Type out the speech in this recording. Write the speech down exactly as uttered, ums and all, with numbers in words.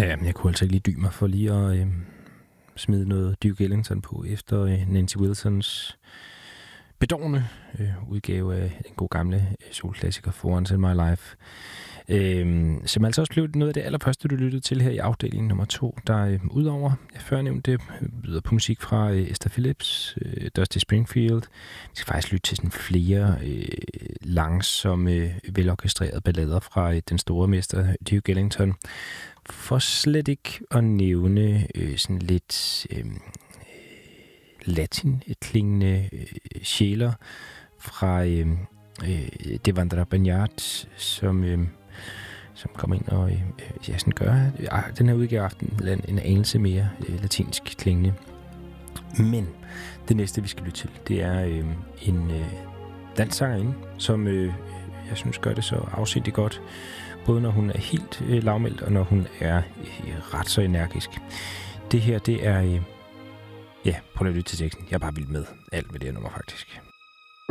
Ja, men jeg kunne altså ikke lige dy mig for lige at øh, smide noget Duke Ellington på efter øh, Nancy Wilsons bedårende øh, udgave af den gode gamle øh, soulklassiker For Once in My Life. Øh, som altså også blev noget af det allerførste, du lyttede til her i afdeling nummer to, der øh, udover, jeg før nævnte det, byder på musik fra øh, Esther Phillips, øh, Dusty Springfield. Vi skal faktisk lytte til sådan flere øh, langsomme, øh, velorkestrerede ballader fra øh, den store mester Duke Ellington. For slet ikke at nævne øh, sådan lidt øh, latin-klingende øh, sjæler fra øh, øh, Devendra Banhart, som, øh, som kommer ind og øh, ja, sådan gør øh, den her udgave aften en, en anelse mere øh, latinsk klingende. Men det næste, vi skal lytte til, det er øh, en øh, dansk sangerinde, som øh, jeg synes gør det så afsindigt godt, både når hun er helt øh, lavmældt, og når hun er øh, ret så energisk. Det her, det er... Øh, ja, prøv at lytte til teksten. Jeg er bare vild med alt med det her nummer, faktisk.